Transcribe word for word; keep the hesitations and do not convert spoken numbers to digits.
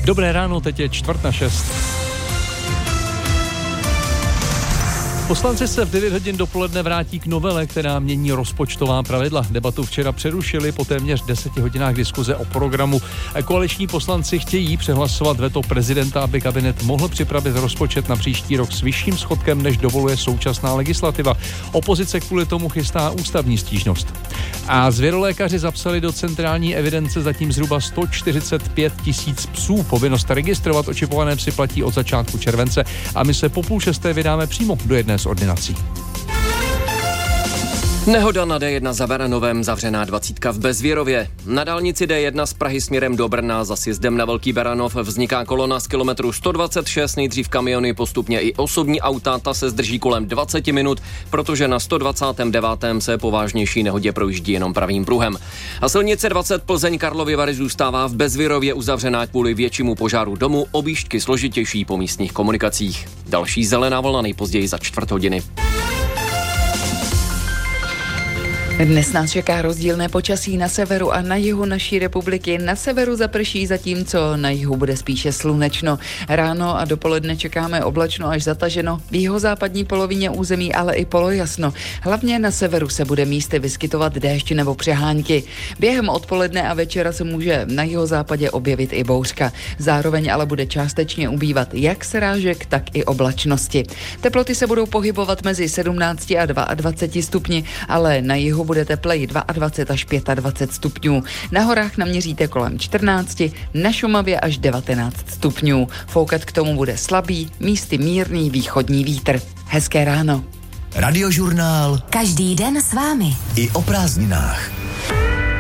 Dobré ráno, teď je čtvrt na šest. Poslanci se v devět hodin dopoledne vrátí k novele, která mění rozpočtová pravidla. Debatu včera přerušili po téměř deseti hodinách diskuze o programu. Koaliční poslanci chtějí přehlasovat veto prezidenta, aby kabinet mohl připravit rozpočet na příští rok s vyšším schodkem, než dovoluje současná legislativa. Opozice kvůli tomu chystá ústavní stížnost. A zvěrolékaři zapsali do centrální evidence zatím zhruba sto čtyřicet pět tisíc psů. Povinnost registrovat očipované psy platí od začátku července a my se po půl šesté vydáme přímo do jedné z ordinací. Nehoda na D jedna za Baranovem, zavřená dvacítka v Bezvěrově. Na dálnici D jedna z Prahy směrem do Brna za sjezdem na Velký Baranov vzniká kolona z kilometru sto dvacet šest, nejdřív kamiony, postupně i osobní auta, ta se zdrží kolem dvacet minut, protože na sto dvacet devět se po vážnější nehodě projíždí jenom pravým pruhem. A silnice dvacet Plzeň Karlovy Vary zůstává v Bezvěrově uzavřená kvůli většímu požáru domu, objížďky složitější po místních komunikacích. Další zelená vlna nejpozději za čtvrt hodiny. Dnes nás čeká rozdílné počasí na severu a na jihu naší republiky. Na severu zaprší, zatímco na jihu bude spíše slunečno. Ráno a dopoledne čekáme oblačno až zataženo, v jihozápadní polovině území ale i polojasno. Hlavně na severu se bude místy vyskytovat déšť nebo přehánky. Během odpoledne a večera se může na jihozápadě objevit i bouřka. Zároveň ale bude částečně ubývat jak srážek, tak i oblačnosti. Teploty se budou pohybovat mezi sedmnáct a dvacet dva stupni, ale na jihu bude tepleji dvacet dva až dvacet pět stupňů. Na horách naměříte kolem čtrnáct, na Šumavě až devatenáct stupňů. Foukat k tomu bude slabý, místy mírný východní vítr. Hezké ráno. Radiožurnál. Každý den s vámi. I o prázdninách.